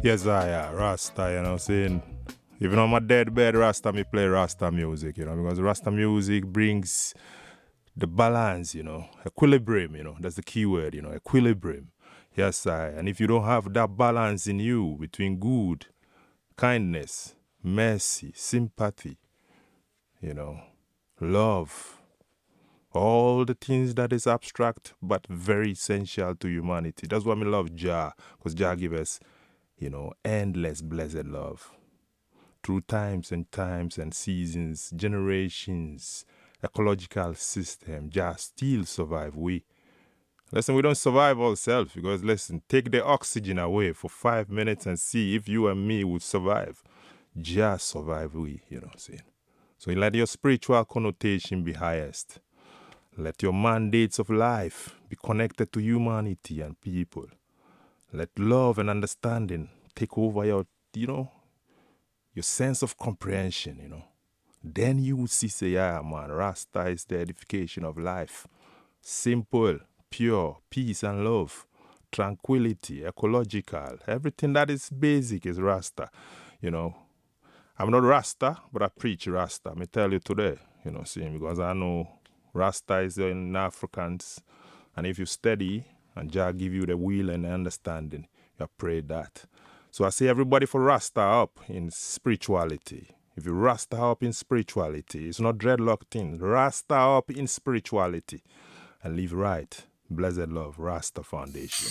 Yes, Rasta, you know, saying, even on my deathbed, Rasta, me play Rasta music, you know, because Rasta music brings the balance, you know, equilibrium, you know, that's the key word, you know, equilibrium. Yes, and if you don't have that balance in you between good, kindness, mercy, sympathy, you know, love, all the things that is abstract but very essential to humanity. That's why I love Jah, because Jah give us, you know, endless blessed love. Through times and seasons, generations, ecological system, Jah still survive we. Listen, we don't survive ourselves because, listen, take the oxygen away for 5 minutes and see if you and me would survive. Just survive we, you know what I'm saying? So let your spiritual connotation be highest. Let your mandates of life be connected to humanity and people. Let love and understanding take over your, you know, your sense of comprehension, you know. Then you will see, say, yeah, man, Rasta is the edification of life. Simple, pure, peace and love, tranquility, ecological. Everything that is basic is Rasta, you know. I'm not Rasta, but I preach Rasta. I tell you today, you know, see, because I know Rasta is in Africans. And if you study and Jah give you the will and the understanding, you pray that. So I say everybody for Rasta up in spirituality. If you Rasta up in spirituality, it's not dreadlock thing. Rasta up in spirituality. And live right. Blessed love, Rasta Foundation.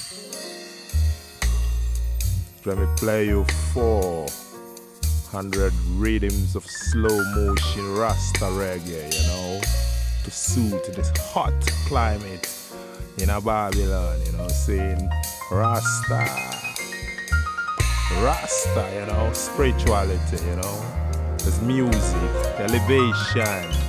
Let me play you 400 rhythms of slow motion Rasta reggae, you know, to suit this hot climate in a Babylon, you know, saying Rasta, you know, spirituality, you know, there's music, elevation,